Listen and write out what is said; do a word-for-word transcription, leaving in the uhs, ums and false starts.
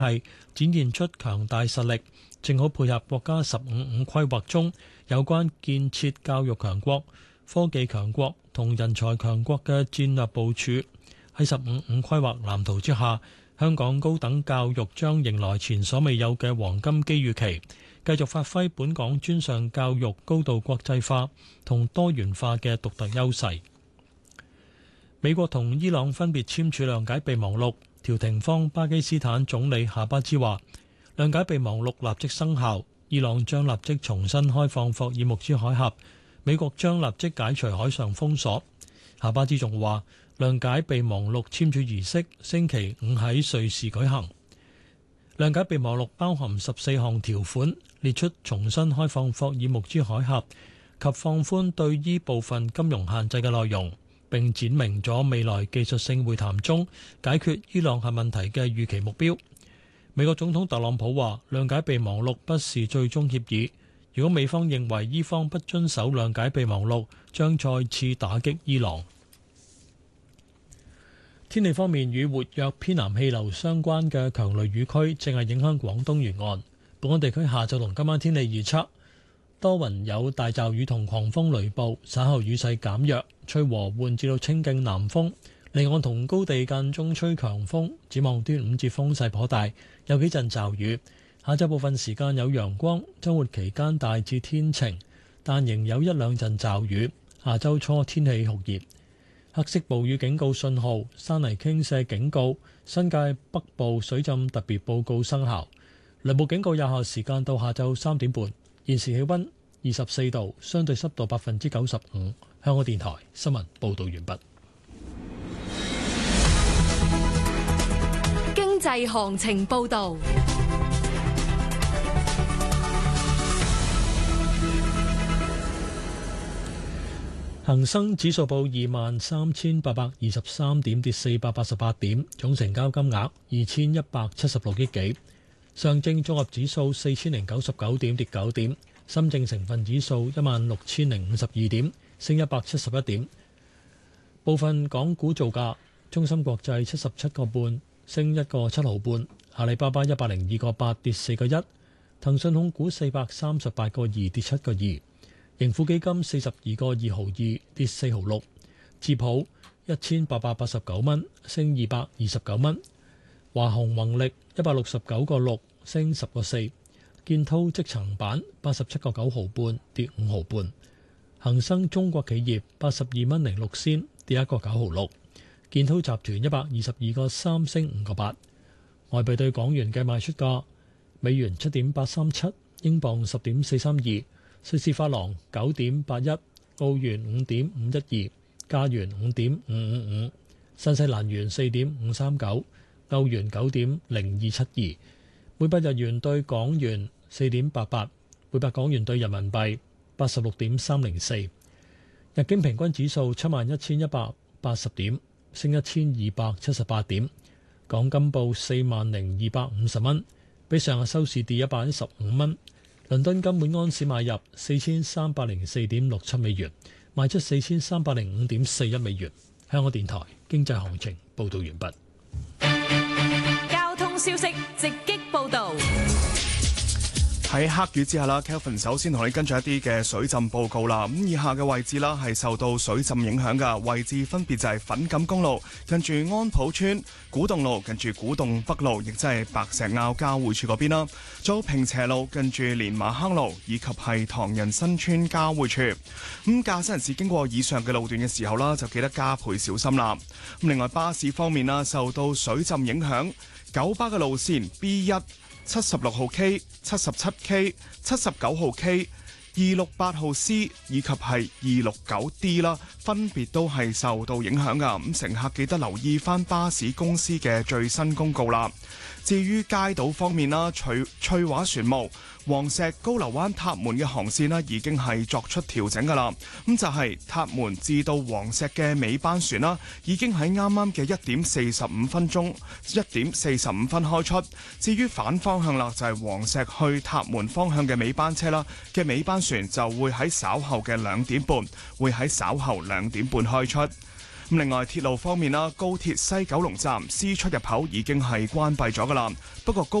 係展現出強大實力，正好配合國家十五五規劃中有關建設教育強國、科技強國同人才強國嘅戰略部署。喺十五五規劃藍圖之下，香港高等教育將迎來前所未有嘅黃金機遇期，繼續發揮本港專上教育高度國際化同多元化嘅獨特優勢。美國同伊朗分別簽署諒解備忘錄，調停方巴基斯坦總理夏巴茲話，諒解備忘錄立即生效，伊朗將立即重新開放霍爾木茲海峽，美國將立即解除海上封鎖。夏巴茲仲話，諒解備忘錄簽署儀式星期五喺瑞士舉行。諒解備忘錄包含十四項條款，列出重新開放霍爾木茲海峽及放寬對依部分金融限制嘅內容，並展明咗未來技術性會談中解決伊朗核問題嘅預期目標。美國總統特朗普話，諒解備忘錄不是最終協議，如果美方認為伊方不遵守諒解備忘錄，將再次打擊伊朗。天氣方面，與活躍偏南氣流相關嘅強雷雨區正係影響廣東沿岸。本港地區下晝同今晚天氣預測，多雲有大驟雨同狂風雷暴，稍後雨勢減弱，吹和緩至到清勁南風，離岸同高地間中吹強風。展望端午節風勢頗大，有幾陣驟雨。下晝部分時間有陽光，週末期間大致天晴，但仍有一兩陣驟雨。下週初天氣酷熱。黑色暴雨警告信號、山泥傾瀉警告、新界北部水浸特別報告生效。雷暴警告有效時間到下晝三點半。現時氣溫二十四度，相對濕度百分之九十五。香港電台新聞報道完畢。 經濟行情報道。 恒生指數報二萬三千八百二十三點，跌四百八十八點，總成交金額二千一百七十六億幾。上證綜合指數四千零九十九點，跌九點。深證成分指數一萬六千零五十二點，升一百七十一點。部分港股造價：中芯國際七十七個半，升一個七毫半；阿里巴巴一百零二個八，跌四個一；騰訊控股四百三十八個二，跌七個二。盈富基金四十二個二毫二，跌四毫六；智普一千八百八十九蚊，升二百二十九蚊；華虹宏力一百六十九個六，升十個四；建滔積層板八十七個九毫半，跌五毫半；恒生中國企業八十二蚊零六仙，跌一個九毫六；建滔集團一百二十二個三，升五個八。外幣對港元嘅賣出價：美元七點八三七，英鎊十點四三二。瑞士法郎九點八一，澳元五點五一二，加元五點五五五，新西蘭元四點五三九，歐元九點零二七二，每百日元對港元四點八八，每百港元對人民幣八十六點三零四。日經平均指數七萬一千一百八十點，升一千二百七十八點。港金報四萬零二百五十蚊，比上日收市跌一百一十五蚊。倫敦金每安士買入四千三百零四點六七美元，賣出四千三百零五點四一美元。香港電台經濟行情報道完畢。 交通消息直擊報道。 喺黑雨之下啦 Kelvin 首先同你跟住一啲嘅水浸報告啦。咁以下嘅位置啦係受到水浸影響嘅位置，分別就係粉錦公路近住安普村、古洞路近住古洞北路，亦即係白石坳交匯處嗰邊啦。仲有平斜路近住連馬坑路，以及係唐人新村交匯處。咁駕駛人士經過以上嘅路段嘅時候啦，就記得加倍小心啦。咁另外巴士方面啦，受到水浸影響，九巴嘅路線 B 一、七十六號 K、七十七 K、七十九號 K、二六八號 C 以及係二六九 D 啦，分別都係受到影響噶。咁乘客記得留意翻巴士公司嘅最新公告啦。至於街道方面啦，翠翠華船務、黃石高樓灣塔門嘅航線啦，已經係作出調整噶啦。咁就係塔門至到黃石嘅尾班船啦，已經喺啱啱嘅一點四十五分鐘，一點四十五分開出。至於反方向啦，就係黃石去塔門方向嘅尾班車啦嘅尾班船就會喺稍後嘅兩點半，會喺稍後兩點半開出。 咁另外鐵路方面啦，高鐵西九龍站 C 出入口已經係關閉咗噶啦，不過高